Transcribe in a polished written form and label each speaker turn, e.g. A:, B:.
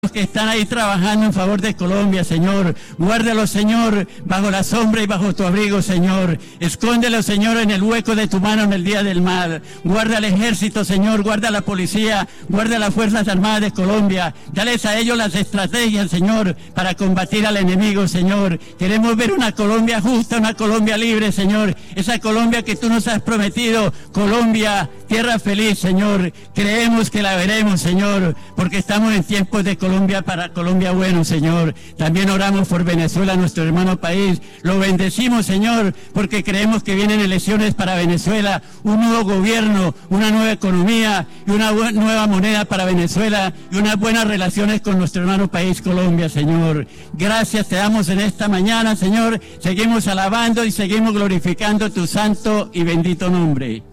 A: que están ahí trabajando en favor de Colombia, Señor. Guárdalos, Señor, bajo la sombra y bajo tu abrigo, Señor. Escóndelos, Señor, en el hueco de tu mano en el día del mal. Guarda el ejército, Señor, guarda la policía, guarda las Fuerzas Armadas de Colombia. Dales a ellos las estrategias, Señor, para combatir al enemigo, Señor. Queremos ver una Colombia justa, una Colombia libre, Señor. Esa Colombia que tú nos has prometido, Colombia, tierra feliz, Señor. Creemos que la veremos, Señor, porque estamos en tiempos de Colombia para Colombia bueno, Señor. También oramos por Venezuela, nuestro hermano país. Lo bendecimos, Señor, porque creemos que vienen elecciones para Venezuela, un nuevo gobierno, una nueva economía y una nueva moneda para Venezuela y unas buenas relaciones con nuestro hermano país, Colombia, Señor. Gracias te damos en esta mañana, Señor. Seguimos alabando y seguimos glorificando tu santo y bendito nombre.